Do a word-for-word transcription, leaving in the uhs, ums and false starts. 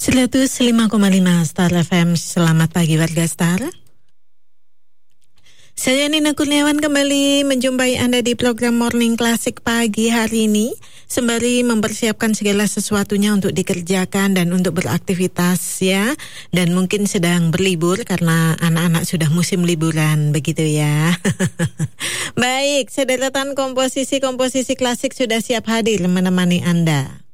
seratus lima koma lima Star F M. Selamat pagi warga Star. Saya Nina Kurniawan kembali menjumpai Anda di program Morning Classic pagi hari ini, sembari mempersiapkan segala sesuatunya untuk dikerjakan dan untuk beraktivitas ya. Dan mungkin sedang berlibur karena anak-anak sudah musim liburan, begitu ya. Baik, sederetan komposisi-komposisi klasik sudah siap hadir menemani Anda.